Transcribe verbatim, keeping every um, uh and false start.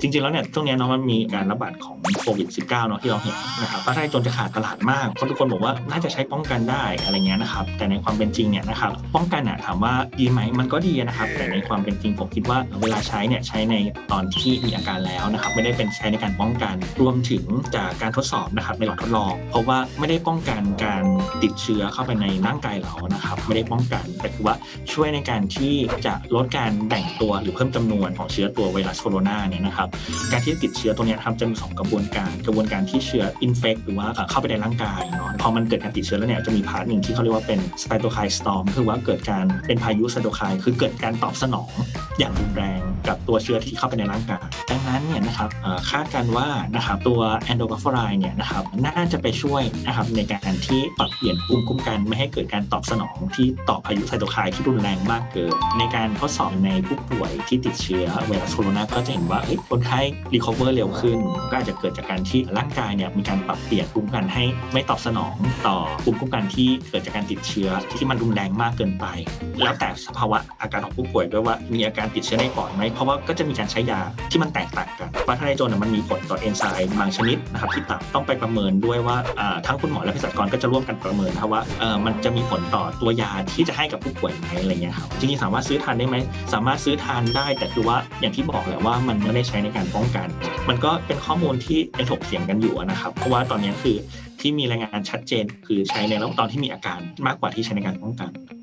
จริงๆแล้วเนี่ยช่วงนี้เนาะมันมีการระบาดของโควิด สิบเก้า เนาะที่เราเห็นนะครับฟ้าทลายโจรจะขาดตลาดมากเพราะทุกคนบอกว่าน่าจะใช้ป้องกันได้อะไรเงี้ยนะครับแต่ในความเป็นจริงเนี่ยนะครับป้องกันอ่ะถามว่าดีไหมมันก็ดีนะครับแต่ในความเป็นจริงผมคิดว่าเวลาใช้เนี่ยใช้ในตอนที่มีอาการแล้วนะครับไม่ได้เป็นใช้ในการป้องกันรวมถึงจากการทดสอบนะครับในหลอดทดลองเพราะว่าไม่ได้ป้องกันการติดเชื้อเข้าไปในร่างกายเรานะครับไม่ได้ป้องกันแต่คือว่าช่วยในการที่จะลดการแบ่งตัวหรือเพิ่มจำนวนของเชื้อตัวไวรัสโคโรนาเนี่ยนะครับการที่ติดเชื้อตัวนี้ครับจะมีสองกระบวนการกระบวนการที่เชื้ออินเฟคหรือว่าเข้าไปในร่างกายเนาะพอมันเกิดการติดเชื้อแล้วเนี่ยจะมีพาร์ทหนึ่งที่เขาเรียกว่าเป็นไซโตไคน์สตอร์มคือว่าเกิดการเป็นพายุไซโตไคน์คือเกิดการตอบสนองอย่างรุนแรงกับตัวเชื้อที่เข้าไปในร่างกายดังนั้นเนี่ยนะครับคาดกันว่านะครับตัวแอนโดกัฟฟอไรด์เนี่ยนะครับน่าจะไปช่วยนะครับในการที่ปรับเปลี่ยนภูมิคุ้มกันไม่ให้เกิดการตอบสนองที่ต่อพายุไซโตไคน์ที่รุนแรงมากเกินในการทดสอบในผู้ป่วยที่ติดเชื้อไวรัสโคโรนาก็จะเห็นว่าคนไข้รีคอเวอร์เร็วขึ้นก็อาจจะเกิดจากการที่ร่างกายเนี่ยมีการปรับเปลี่ยนภูมิคุ้มกันให้ไม่ตอบสนองต่อภูมิคุ้มกันที่เกิดจากการติดเชื้อที่มันรุนแรงมากเกินไปแล้วแต่สภาวะอาการของผู้ป่วยด้วยว่ามีอาการติดเชื้อในปอดไหมเพราะว่าก็จะมีการใช้ยาที่มันแตกต่างกันฟ้าทลายโจรมันมีผลต่อเอนไซม์บางชนิดนะครับที่ตับต้องไปประเมินด้วยว่าทั้งคุณหมอและเภสัชกรก็จะร่วมกันประเมินว่ามันจะมีผลต่อตัวยาที่จะให้กับผู้ป่วยไหมอะไรเงี้ยครับจริงๆสามารถซื้อทานได้ไหมสามารถซื้อทานได้แต่คือว่าอย่างที่บอกแหละว่ามันไม่ได้ใช้ในการป้องกันมันก็เป็นข้อมูลที่ยังถกเถียงกันอยู่นะครับเพราะว่าตอนนี้คือที่มีรายงานชัดเจนคือใช้ในระหว่างตอนที่มีอาการมากกว่าที่ใช้ในการป้องกัน